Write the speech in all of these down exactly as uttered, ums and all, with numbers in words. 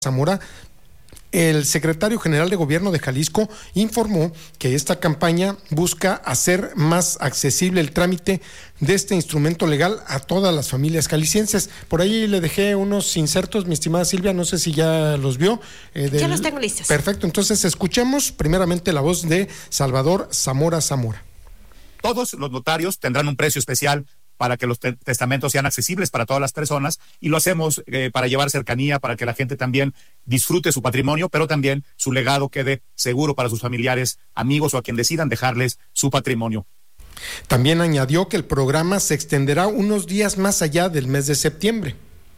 Zamora. El secretario general de Gobierno de Jalisco informó que esta campaña busca hacer más accesible el trámite de este instrumento legal a todas las familias jaliscienses. Por ahí le dejé unos insertos, mi estimada Silvia, no sé si ya los vio. Eh, del... Ya los tengo listos. Perfecto, entonces escuchemos primeramente la voz de Salvador Zamora Zamora. Todos los notarios tendrán un precio especial para que los te- testamentos sean accesibles para todas las personas, y lo hacemos eh, para llevar cercanía, para que la gente también disfrute su patrimonio, pero también su legado quede seguro para sus familiares, amigos o a quien decidan dejarles su patrimonio. También añadió que el programa se extenderá unos días más allá del mes de septiembre.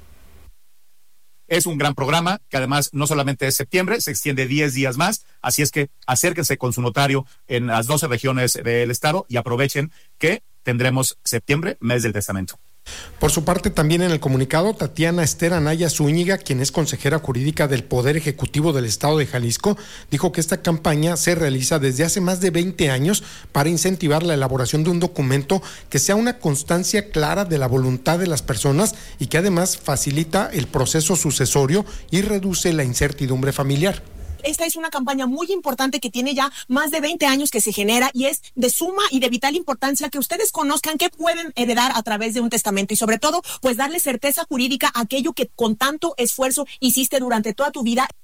Es un gran programa que además no solamente es septiembre, se extiende diez días más, así es que acérquense con su notario en las doce regiones del estado y aprovechen que tendremos septiembre, mes del testamento. Por su parte, también en el comunicado, Tatiana Esther Anaya Zúñiga, quien es consejera jurídica del Poder Ejecutivo del Estado de Jalisco, dijo que esta campaña se realiza desde hace más de veinte años para incentivar la elaboración de un documento que sea una constancia clara de la voluntad de las personas y que además facilita el proceso sucesorio y reduce la incertidumbre familiar. Esta es una campaña muy importante que tiene ya más de veinte años que se genera y es de suma y de vital importancia que ustedes conozcan qué pueden heredar a través de un testamento y sobre todo, pues darle certeza jurídica a aquello que con tanto esfuerzo hiciste durante toda tu vida.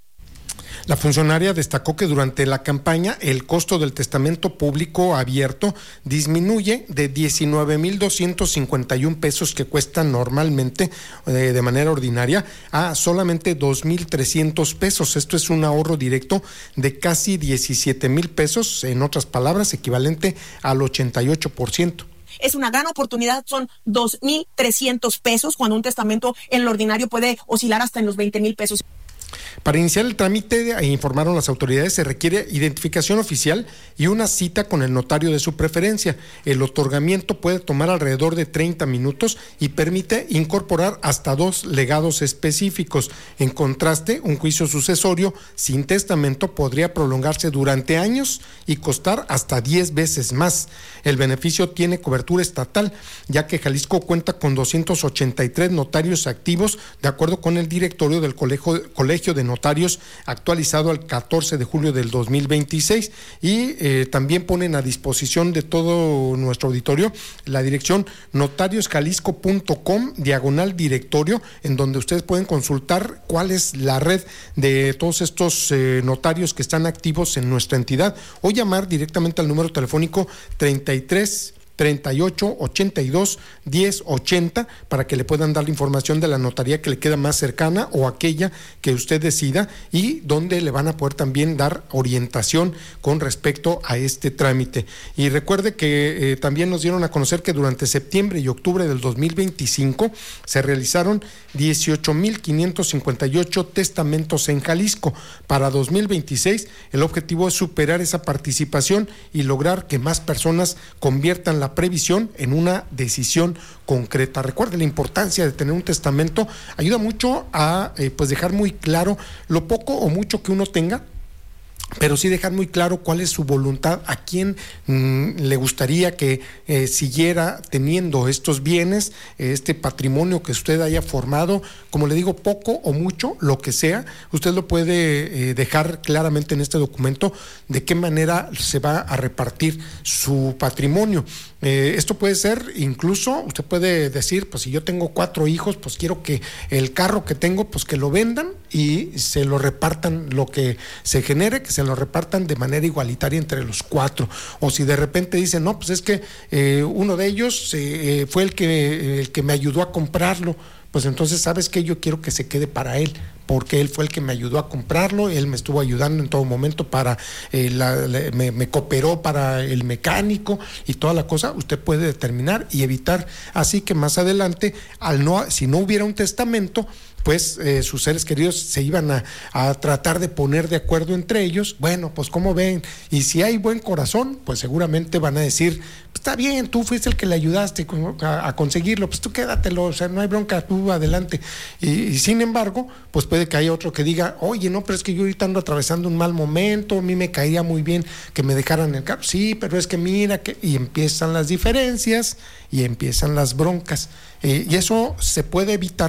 La funcionaria destacó que durante la campaña el costo del testamento público abierto disminuye de diecinueve mil doscientos cincuenta y un pesos que cuestan normalmente eh, de manera ordinaria a solamente dos mil trescientos pesos. Esto es un ahorro directo de casi diecisiete mil pesos, en otras palabras, equivalente al ochenta y ocho por ciento. Es una gran oportunidad, son dos mil trescientos pesos, cuando un testamento en lo ordinario puede oscilar hasta en los veinte mil pesos. Para iniciar el trámite, informaron las autoridades, se requiere identificación oficial y una cita con el notario de su preferencia. El otorgamiento puede tomar alrededor de treinta minutos y permite incorporar hasta dos legados específicos. En contraste, un juicio sucesorio sin testamento podría prolongarse durante años y costar hasta diez veces más. El beneficio tiene cobertura estatal, ya que Jalisco cuenta con doscientos ochenta y tres notarios activos, de acuerdo con el directorio del Colegio, Colegio de Notarios, actualizado al catorce de julio del dos mil veintiséis, y eh, también ponen a disposición de todo nuestro auditorio la dirección notariosjalisco punto com diagonal directorio, en donde ustedes pueden consultar cuál es la red de todos estos eh, notarios que están activos en nuestra entidad, o llamar directamente al número telefónico treinta y tres treinta y ocho ochenta y dos diez ochenta para que le puedan dar la información de la notaría que le queda más cercana o aquella que usted decida, y donde le van a poder también dar orientación con respecto a este trámite. Y recuerde que eh, también nos dieron a conocer que durante septiembre y octubre del dos mil veinticinco se realizaron dieciocho mil quinientos cincuenta y ocho testamentos en Jalisco. Para dos mil veintiséis el objetivo es superar esa participación y lograr que más personas conviertan la previsión en una decisión concreta. Recuerde, la importancia de tener un testamento ayuda mucho a eh, pues dejar muy claro lo poco o mucho que uno tenga, pero sí dejar muy claro cuál es su voluntad, a quién mmm, le gustaría que eh, siguiera teniendo estos bienes, eh, este patrimonio que usted haya formado. Como le digo, poco o mucho, lo que sea, usted lo puede eh, dejar claramente en este documento de qué manera se va a repartir su patrimonio. Eh, esto puede ser, incluso usted puede decir, pues si yo tengo cuatro hijos, pues quiero que el carro que tengo, pues que lo vendan y se lo repartan, lo que se genere, que se lo repartan de manera igualitaria entre los cuatro. O si de repente dicen, no, pues es que eh, uno de ellos eh, fue el que, el que me ayudó a comprarlo, pues entonces, ¿sabes qué? Yo quiero que se quede para él, porque él fue el que me ayudó a comprarlo, él me estuvo ayudando en todo momento para, eh, la, la, me, me cooperó para el mecánico y toda la cosa. Usted puede determinar y evitar, así que más adelante, al no, si no hubiera un testamento, pues eh, sus seres queridos se iban a, a tratar de poner de acuerdo entre ellos. Bueno, pues como ven, y si hay buen corazón, pues seguramente van a decir, está bien, tú fuiste el que le ayudaste a, a conseguirlo, pues tú quédatelo, o sea, no hay bronca, tú adelante. Y, y sin embargo, pues puede que haya otro que diga, oye, no, pero es que yo ahorita ando atravesando un mal momento, a mí me caería muy bien que me dejaran el carro. Sí, pero es que mira, que y empiezan las diferencias y empiezan las broncas. Eh, y eso se puede evitar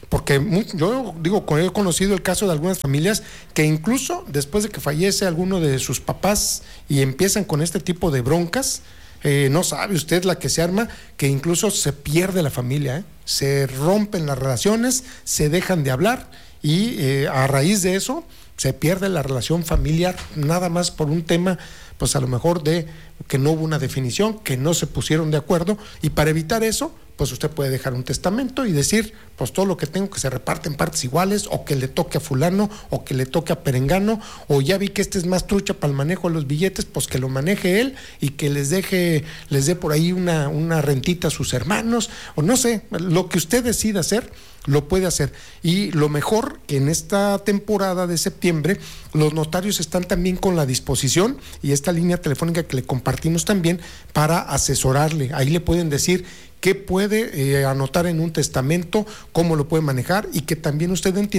Porque muy, yo digo, he conocido el caso de algunas familias que incluso después de que fallece alguno de sus papás y empiezan con este tipo de broncas, eh, no sabe usted la que se arma, que incluso se pierde la familia, ¿eh? Se rompen las relaciones, se dejan de hablar y eh, a raíz de eso se pierde la relación familiar, nada más por un tema, pues a lo mejor de que no hubo una definición, que no se pusieron de acuerdo, y para evitar eso, pues usted puede dejar un testamento y decir, pues todo lo que tengo que se reparte en partes iguales, o que le toque a fulano, o que le toque a perengano, o ya vi que este es más trucha para el manejo de los billetes, pues que lo maneje él y que les deje, les dé por ahí una, una rentita a sus hermanos, o no sé, lo que usted decida hacer, lo puede hacer. Y lo mejor que en esta temporada de septiembre los notarios están también con la disposición y esta línea telefónica que le compartimos también para asesorarle. Ahí le pueden decir qué puede eh, anotar en un testamento, cómo lo puede manejar y que también usted entienda